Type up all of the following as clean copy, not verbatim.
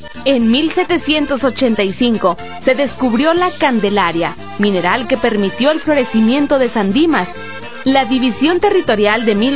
En 1785 se descubrió la Candelaria, mineral que permitió el florecimiento de San Dimas. La división territorial de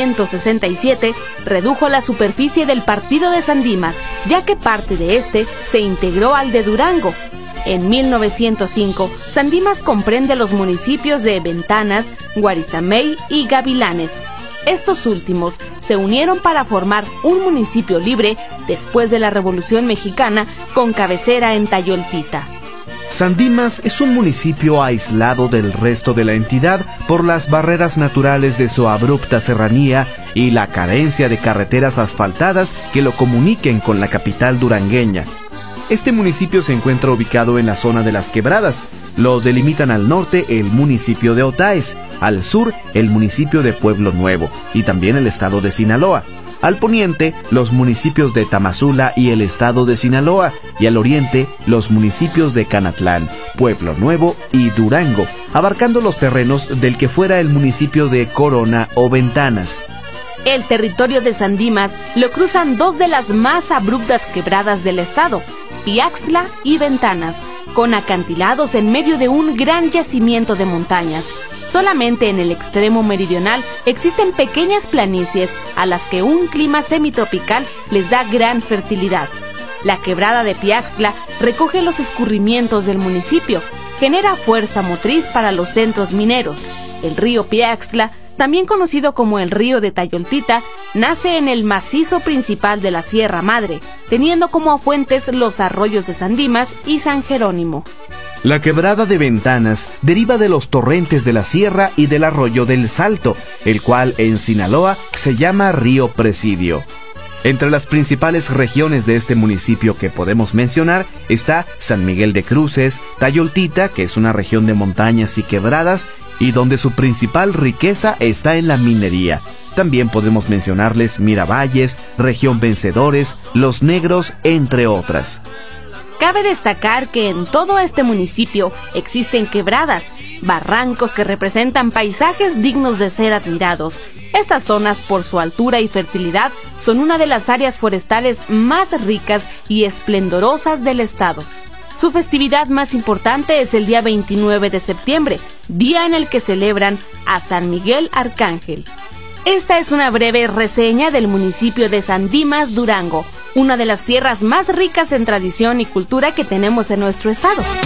1867 redujo la superficie del partido de San Dimas, ya que parte de este se integró al de Durango. En 1905, San Dimas comprende los municipios de Ventanas, Guarizamey y Gavilanes. Estos últimos se unieron para formar un municipio libre después de la Revolución Mexicana, con cabecera en Tayoltita. San Dimas es un municipio aislado del resto de la entidad por las barreras naturales de su abrupta serranía y la carencia de carreteras asfaltadas que lo comuniquen con la capital durangueña. Este municipio se encuentra ubicado en la zona de las Quebradas. Lo delimitan al norte el municipio de Otaes, al sur el municipio de Pueblo Nuevo y también el estado de Sinaloa. Al poniente, los municipios de Tamazula y el estado de Sinaloa, y al oriente, los municipios de Canatlán, Pueblo Nuevo y Durango, abarcando los terrenos del que fuera el municipio de Corona o Ventanas. El territorio de San Dimas lo cruzan dos de las más abruptas quebradas del estado, Piaxtla y Ventanas, con acantilados en medio de un gran yacimiento de montañas. Solamente en el extremo meridional existen pequeñas planicies a las que un clima semitropical les da gran fertilidad. La quebrada de Piaxtla recoge los escurrimientos del municipio, genera fuerza motriz para los centros mineros. El río Piaxtla, también conocido como el río de Tayoltita, nace en el macizo principal de la Sierra Madre, teniendo como afluentes los arroyos de San Dimas y San Jerónimo. La quebrada de Ventanas deriva de los torrentes de la sierra y del arroyo del Salto, el cual en Sinaloa se llama Río Presidio. Entre las principales regiones de este municipio que podemos mencionar está San Miguel de Cruces, Tayoltita, que es una región de montañas y quebradas, y donde su principal riqueza está en la minería. También podemos mencionarles Miravalles, Región Vencedores, Los Negros, entre otras. Cabe destacar que en todo este municipio existen quebradas, barrancos que representan paisajes dignos de ser admirados. Estas zonas, por su altura y fertilidad, son una de las áreas forestales más ricas y esplendorosas del estado. Su festividad más importante es el día 29 de septiembre, día en el que celebran a San Miguel Arcángel. Esta es una breve reseña del municipio de San Dimas, Durango, una de las tierras más ricas en tradición y cultura que tenemos en nuestro estado.